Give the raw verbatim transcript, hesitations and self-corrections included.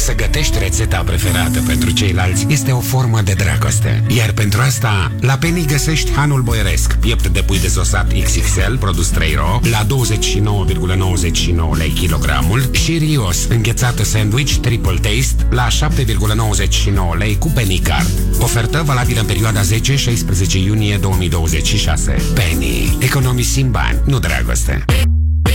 Să gătești rețeta preferată pentru ceilalți este o formă de dragoste. Iar pentru asta, la Penny găsești Hanul Boieresc, piept de pui dezosat X X L, produs trei ro, la douăzeci și nouă virgulă nouăzeci și nouă lei kilogramul și Rios, înghețată sandwich Triple Taste, la șapte virgulă nouăzeci și nouă lei cu Penny Card. Ofertă valabilă în perioada zece șaisprezece iunie două mii douăzeci și șase. Penny. Economisim bani, nu dragoste.